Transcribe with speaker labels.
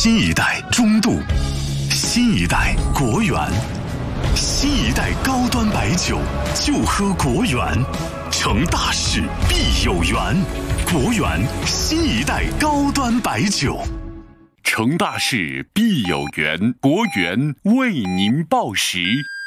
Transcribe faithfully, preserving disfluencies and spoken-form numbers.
Speaker 1: 新一代中度，新一代国源，新一代高端白酒就喝国源，成大事必有缘。国源新一代高端白酒，
Speaker 2: 成大事必有缘，国源为您报时。